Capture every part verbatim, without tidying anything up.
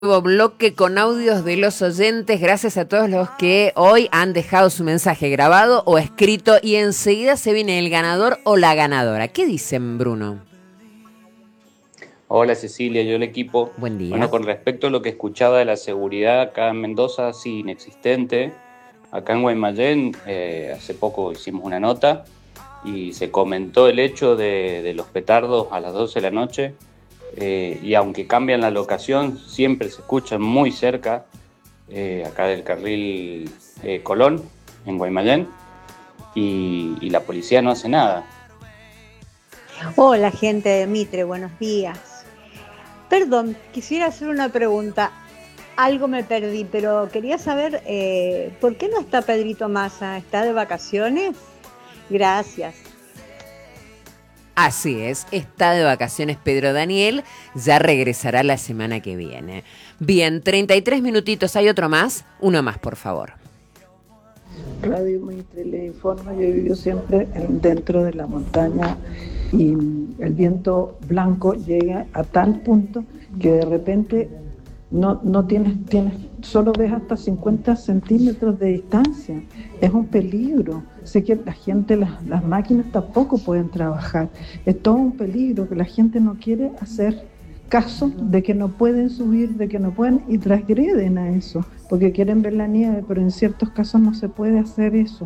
Nuevo bloque con audios de los oyentes. Gracias a todos los que hoy han dejado su mensaje grabado o escrito, y enseguida se viene el ganador o la ganadora. ¿Qué dicen, Bruno? Hola Cecilia, yo el equipo. Buen día. Bueno, con respecto a lo que escuchaba de la seguridad acá en Mendoza, sí, inexistente. Acá en Guaymallén eh, hace poco hicimos una nota y se comentó el hecho de, de los petardos a las doce de la noche. Eh, y aunque cambian la locación, siempre se escuchan muy cerca, eh, acá del carril eh, Colón, en Guaymallén, y, y la policía no hace nada. Hola gente de Mitre, buenos días. Perdón, quisiera hacer una pregunta. Algo me perdí, pero quería saber eh, ¿por qué no está Pedrito Massa? ¿Está de vacaciones? Gracias. Así es, está de vacaciones Pedro Daniel, ya regresará la semana que viene. Bien, treinta y tres minutitos, ¿hay otro más? Uno más, por favor. Radio Mitre le informa, yo he vivido siempre dentro de la montaña y el viento blanco llega a tal punto que de repente no, no tienes, tienes, solo ves hasta cincuenta centímetros de distancia. Es un peligro. Sé que la gente, las, las máquinas tampoco pueden trabajar. Es todo un peligro que la gente no quiere hacer caso de que no pueden subir, de que no pueden, y transgreden a eso, porque quieren ver la nieve, pero en ciertos casos no se puede hacer eso.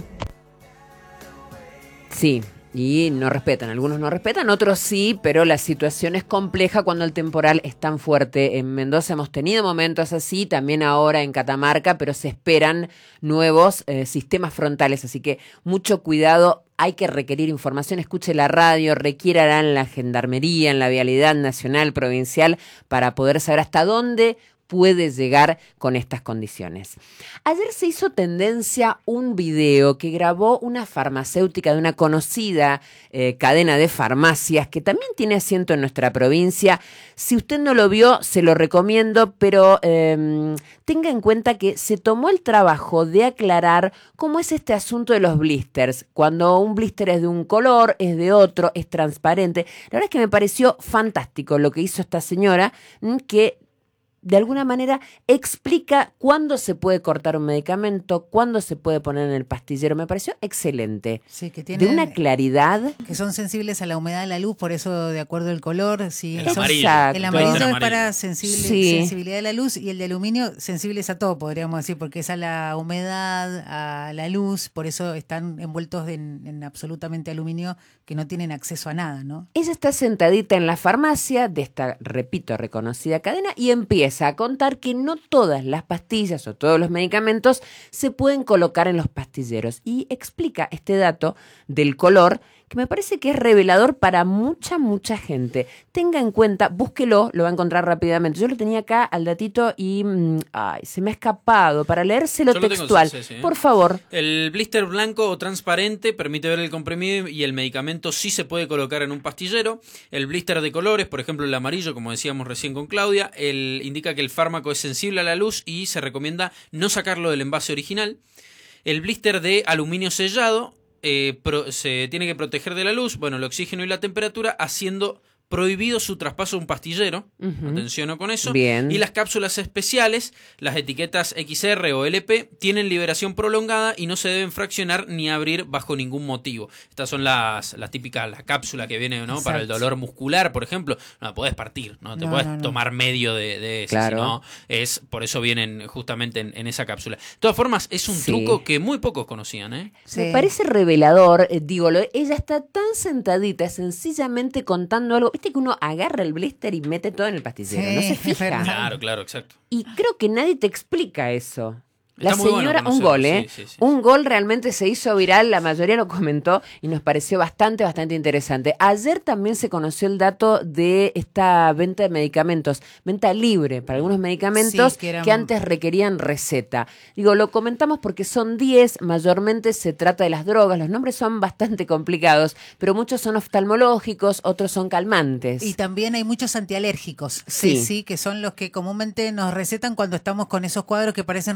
Sí, y no respetan, algunos no respetan, otros sí, pero la situación es compleja cuando el temporal es tan fuerte. En Mendoza hemos tenido momentos así, también ahora en Catamarca, pero se esperan nuevos eh, sistemas frontales, así que mucho cuidado. Hay que requerir información, escuche la radio, requiera en la gendarmería, en la vialidad nacional, provincial, para poder saber hasta dónde puede llegar con estas condiciones. Ayer se hizo tendencia un video que grabó una farmacéutica de una conocida eh, cadena de farmacias que también tiene asiento en nuestra provincia. Si usted no lo vio, se lo recomiendo, pero eh, tenga en cuenta que se tomó el trabajo de aclarar cómo es este asunto de los blisters. Cuando un blister es de un color, es de otro, es transparente. La verdad es que me pareció fantástico lo que hizo esta señora, que de alguna manera explica cuándo se puede cortar un medicamento, cuándo se puede poner en el pastillero. Me pareció excelente. Sí, que tienen, de una claridad. Que son sensibles a la humedad de la luz, por eso de acuerdo al color. Sí, el, son, amarillo. el amarillo es amarillo. para sensible, sí. sensibilidad de la luz, y el de aluminio sensibles a todo, podríamos decir, porque es a la humedad, a la luz, por eso están envueltos en, en absolutamente aluminio, que no tienen acceso a nada, ¿no? Ella está sentadita en la farmacia de esta, repito, reconocida cadena, y empieza a contar que no todas las pastillas o todos los medicamentos se pueden colocar en los pastilleros, y explica este dato del color que me parece que es revelador para mucha, mucha gente. Tenga en cuenta, búsquelo, lo va a encontrar rápidamente. Yo lo tenía acá al datito y mmm, ay, se me ha escapado para leérselo Yo textual. Tengo, sí, sí, ¿eh? Por favor. El blister blanco o transparente permite ver el comprimido y el medicamento sí se puede colocar en un pastillero. El blister de colores, por ejemplo el amarillo, como decíamos recién con Claudia, el, indica que el fármaco es sensible a la luz y se recomienda no sacarlo del envase original. El blister de aluminio sellado Eh, pro, se tiene que proteger de la luz, bueno, el oxígeno y la temperatura, haciendo prohibido su traspaso a un pastillero. Uh-huh. Atención con eso. Bien. Y las cápsulas especiales, las etiquetas equis erre o ele pe, tienen liberación prolongada y no se deben fraccionar ni abrir bajo ningún motivo. Estas son las, las típicas, la cápsula que viene, ¿no? Para el dolor muscular, por ejemplo. No la podés partir, ¿no? Te no, podés no, no. tomar medio de, de ese, claro. ¿no? Es, por eso vienen justamente en, en esa cápsula. De todas formas, es un sí. truco que muy pocos conocían, ¿eh? Sí. Me parece revelador, eh, digo, lo, ella está tan sentadita, sencillamente contando algo. Viste que uno agarra el blister y mete todo en el pastillero, sí, no se fija. Claro, claro, exacto. Y creo que nadie te explica eso. La Está muy señora, bueno un gol, ¿eh? Sí, sí, sí, un gol realmente se hizo viral, la mayoría lo comentó y nos pareció bastante, bastante interesante. Ayer también se conoció el dato de esta venta de medicamentos, venta libre para algunos medicamentos sí, que, eran... que antes requerían receta. Digo, lo comentamos porque son diez, mayormente se trata de las drogas, los nombres son bastante complicados, pero muchos son oftalmológicos, otros son calmantes. Y también hay muchos antialérgicos, sí, sí, sí, que son los que comúnmente nos recetan cuando estamos con esos cuadros que parecen resfríos, pero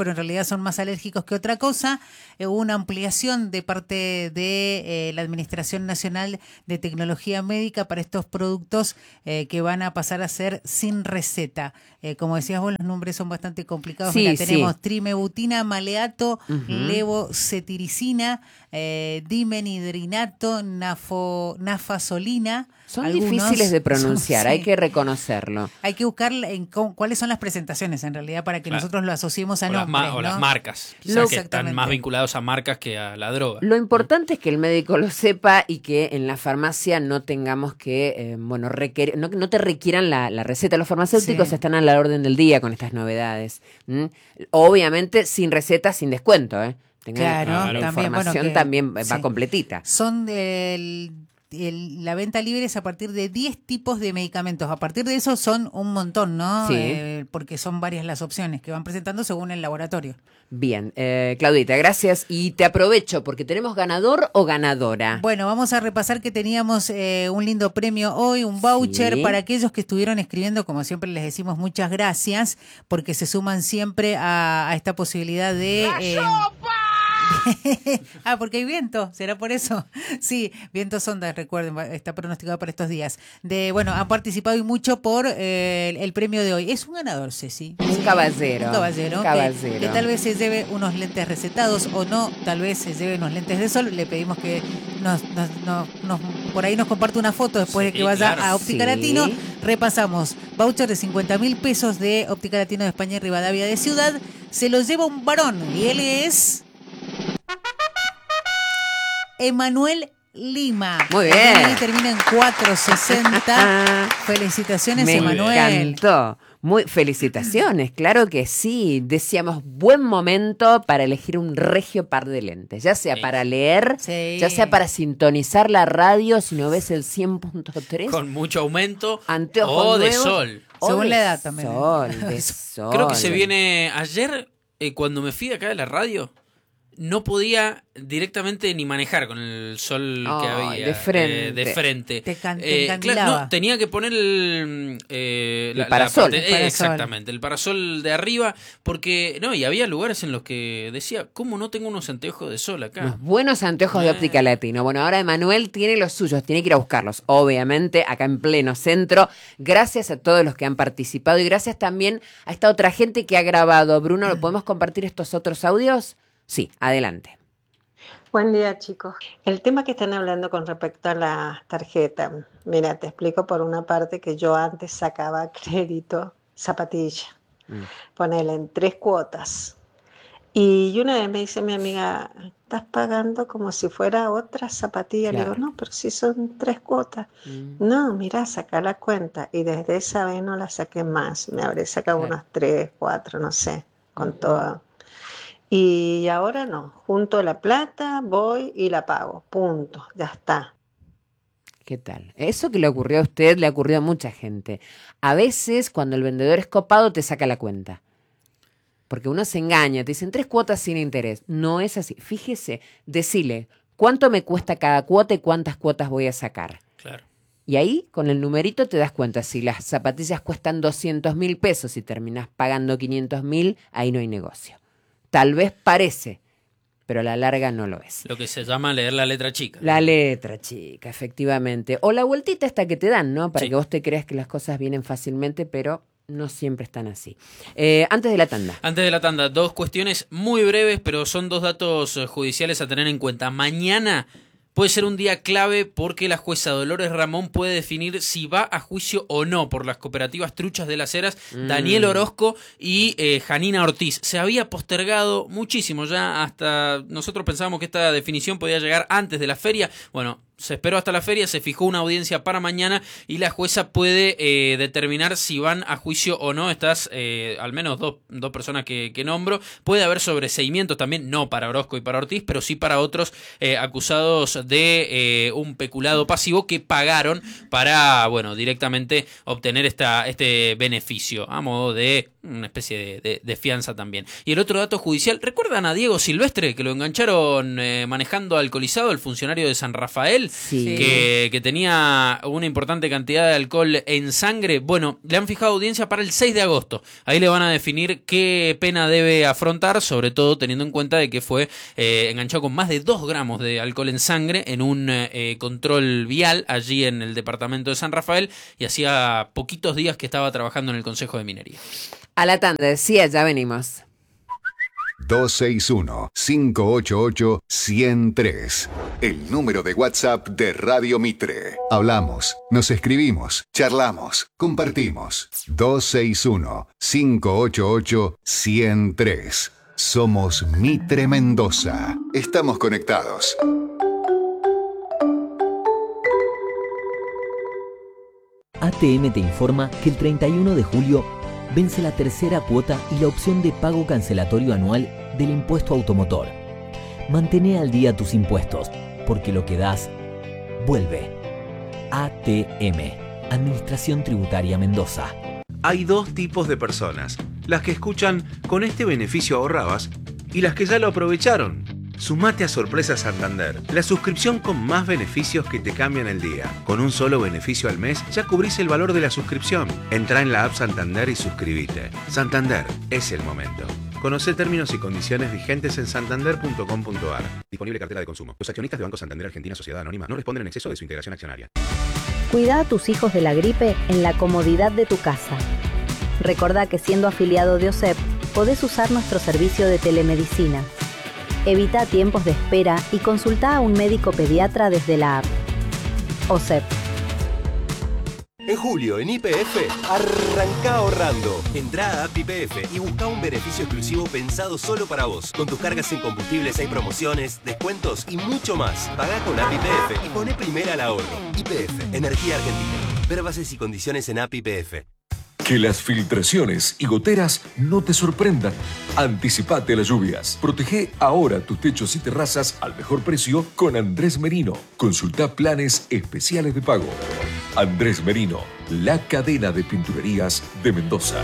pero en realidad son más alérgicos que otra cosa. Eh, hubo una ampliación de parte de eh, la Administración Nacional de Tecnología Médica para estos productos eh, que van a pasar a ser sin receta. Eh, como decías vos, los nombres son bastante complicados. Sí, Mira, tenemos sí. trimebutina, maleato, Uh-huh. levocetiricina, eh, dimenhidrinato, nafo, nafasolina. Son Algunos difíciles de pronunciar, son, sí. hay que reconocerlo. Hay que buscar en cómo, cuáles son las presentaciones en realidad para que Claro. nosotros lo asociemos a O, las, nombres, ma- o ¿no? las marcas, Lo- quizás que están Exactamente. más vinculados a marcas que a la droga. Lo importante es que el médico lo sepa y que en la farmacia no tengamos que, eh, bueno, requerir, no, no te requieran la, la receta. Los farmacéuticos Sí. están a la orden del día con estas novedades. ¿Mm? Obviamente sin receta, sin descuento, ¿eh? Tengan Claro, la también, información bueno, que- también va sí. completita. Son del... el- la venta libre es a partir de diez tipos de medicamentos. A partir de eso son un montón, ¿no? Sí. Eh, porque son varias las opciones que van presentando según el laboratorio. Bien, eh, Claudita, gracias. Y te aprovecho porque tenemos ganador o ganadora. Bueno, vamos a repasar que teníamos eh, un lindo premio hoy, un voucher Sí. para aquellos que estuvieron escribiendo. Como siempre les decimos muchas gracias porque se suman siempre a, a esta posibilidad de... eh, ah, porque hay viento, ¿será por eso? Sí, viento sonda, recuerden, va- está pronosticado para estos días. De, bueno, han participado y mucho por eh, el, el premio de hoy. Es un ganador, Ceci. Un Sí, caballero, Un caballero. un que- caballero. Que, tal vez se lleve unos lentes recetados o no, tal vez se lleve unos lentes de sol. Le pedimos que nos, nos, nos- nos- por ahí nos comparte una foto después de Sí, que vaya claro. a Óptica Sí. Latino. Repasamos, voucher de cincuenta mil pesos de Óptica Latino de España y Rivadavia de Ciudad. Se lo lleva un varón y él es... Emanuel Lima. Muy bien. El D N I termina en cuatrocientos sesenta. Felicitaciones, Me Emanuel. encantó. Muy felicitaciones, claro que sí. Decíamos, buen momento para elegir un regio par de lentes, ya sea Sí. para leer, Sí. ya sea para sintonizar la radio, si no ves el cien punto tres. Con mucho aumento Anteojos o de nuevos. sol. o Según de la edad también. Sol, de sol. Creo que se viene ayer, eh, cuando me fui de acá de la radio, no podía directamente ni manejar con el sol que Ay, había de frente. eh, de frente. Te can- te Eh, encandilaba. claro, no, tenía que poner el, eh, El parasol. parte- El eh, parasol. exactamente, el parasol de arriba, porque no, y había lugares en los que decía, ¿cómo no tengo unos anteojos de sol acá? Unos buenos anteojos de Eh. óptica latino. Bueno, ahora Emanuel tiene los suyos, tiene que ir a buscarlos, obviamente, acá en pleno centro. Gracias a todos los que han participado y gracias también a esta otra gente que ha grabado. Bruno, ¿lo podemos compartir estos otros audios? Sí, adelante. Buen día, chicos. El tema que están hablando con respecto a la tarjeta, mira, te explico por una parte que yo antes sacaba crédito, zapatilla, Mm. ponele en tres cuotas. Y una vez me dice mi amiga, estás pagando como si fuera otra zapatilla. Claro. Le digo, no, pero si son tres cuotas. Mm. No, mira, saca la cuenta. Y desde esa vez no la saqué más. Me habré sacado Claro. unas tres, cuatro, no sé, con todo. Y ahora no, junto la plata, voy y la pago, punto, ya está. ¿Qué tal? Eso que le ocurrió a usted le ocurrió a mucha gente. A veces, cuando el vendedor es copado, te saca la cuenta. Porque uno se engaña, te dicen tres cuotas sin interés. No es así. Fíjese, decile cuánto me cuesta cada cuota y cuántas cuotas voy a sacar. Claro. Y ahí, con el numerito, te das cuenta. Si las zapatillas cuestan doscientos mil pesos y terminas pagando quinientos mil, ahí no hay negocio. Tal vez parece, pero a la larga no lo es. Lo que se llama leer la letra chica. La letra, chica, efectivamente. O la vueltita esta que te dan, ¿no? Para Sí. que vos te creas que las cosas vienen fácilmente, pero no siempre están así. Eh, antes de la tanda. Antes de la tanda, dos cuestiones muy breves, pero son dos datos eh, judiciales a tener en cuenta. Mañana puede ser un día clave porque la jueza Dolores Ramón puede definir si va a juicio o no por las cooperativas Truchas de las Heras, Mm. Daniel Orozco y eh, Janina Ortiz. Se había postergado muchísimo ya, hasta nosotros pensábamos que esta definición podía llegar antes de la feria. Bueno, se esperó hasta la feria, se fijó una audiencia para mañana y la jueza puede eh, determinar si van a juicio o no estas, eh, al menos dos, dos personas que, que nombro. Puede haber sobreseimientos también, no para Orozco y para Ortiz, pero sí para otros eh, acusados de eh, un peculado pasivo que pagaron para, bueno, directamente obtener esta, este beneficio a modo de una especie de, de, de fianza también. Y el otro dato judicial, ¿recuerdan a Diego Silvestre que lo engancharon eh, manejando alcoholizado, el funcionario de San Rafael? Rafael, Sí. que, que tenía una importante cantidad de alcohol en sangre. Bueno, le han fijado audiencia para el seis de agosto. Ahí le van a definir qué pena debe afrontar, sobre todo teniendo en cuenta de que fue eh, enganchado con más de dos gramos de alcohol en sangre en un eh, control vial allí en el departamento de San Rafael, y hacía poquitos días que estaba trabajando en el Consejo de Minería. A la tanda, decía, ya venimos. dos seis uno, cinco ocho ocho, uno cero tres. El número de WhatsApp de Radio Mitre. Hablamos, nos escribimos, charlamos, compartimos. dos seis uno, cinco ocho ocho, uno cero tres. Somos Mitre Mendoza. Estamos conectados. A T M te informa que el treinta y uno de julio vence la tercera cuota y la opción de pago cancelatorio anual del impuesto automotor. Mantén al día tus impuestos, porque lo que das, vuelve. A T M, Administración Tributaria Mendoza. Hay dos tipos de personas: las que escuchan "con este beneficio ahorrabas" y las que ya lo aprovecharon. Sumate a Sorpresa Santander, la suscripción con más beneficios que te cambian el día. Con un solo beneficio al mes ya cubrís el valor de la suscripción. Entrá en la app Santander y suscríbete. Santander, es el momento. Conocé términos y condiciones vigentes en santander punto com punto a r. Disponible cartera de consumo. Los accionistas de Banco Santander Argentina Sociedad Anónima no responden en exceso de su integración accionaria. Cuida a tus hijos de la gripe en la comodidad de tu casa. Recordá que siendo afiliado de O S E P, podés usar nuestro servicio de telemedicina. Evita tiempos de espera y consulta a un médico pediatra desde la app. O S E P. En julio, en Y P F, arranca ahorrando. Entrá a App Y P F y busca un beneficio exclusivo pensado solo para vos. Con tus cargas en combustibles hay promociones, descuentos y mucho más. Pagá con App Y P F y poné primera al ahorro. Y P F, Energía Argentina. Ver bases y condiciones en App Y P F. Que las filtraciones y goteras no te sorprendan. Anticipate a las lluvias. Protege ahora tus techos y terrazas al mejor precio con Andrés Merino. Consulta planes especiales de pago. Andrés Merino, la cadena de pinturerías de Mendoza.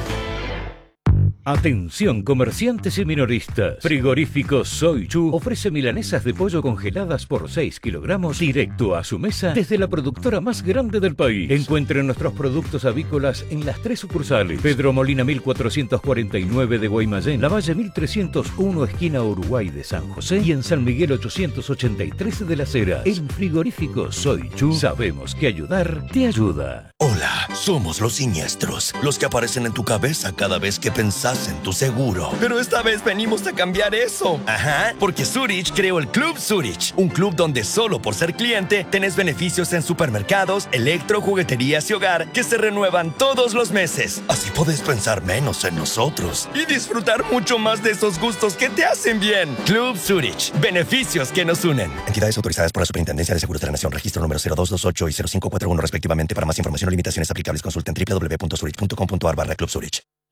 Atención comerciantes y minoristas. Frigorífico Soy Chu ofrece milanesas de pollo congeladas por seis kilogramos directo a su mesa desde la productora más grande del país. Encuentren nuestros productos avícolas en las tres sucursales: Pedro Molina mil cuatrocientos cuarenta y nueve de Guaymallén, La Valle mil trescientos uno esquina Uruguay de San José y en San Miguel ochocientos ochenta y tres de Las Heras. En Frigorífico Soy Chu sabemos que ayudar te ayuda. Hola, somos los siniestros, los que aparecen en tu cabeza cada vez que pensás en tu seguro. Pero esta vez venimos a cambiar eso. Ajá, porque Zurich creó el Club Zurich, un club donde solo por ser cliente tenés beneficios en supermercados, electro, jugueterías y hogar que se renuevan todos los meses. Así podés pensar menos en nosotros y disfrutar mucho más de esos gustos que te hacen bien. Club Zurich, beneficios que nos unen. Entidades autorizadas por la Superintendencia de Seguros de la Nación, registro número cero dos dos ocho y cero cinco cuatro uno respectivamente. Para más información o limitaciones aplicables consulten doble u doble u doble u punto zurich punto com punto a r barra Club Zurich.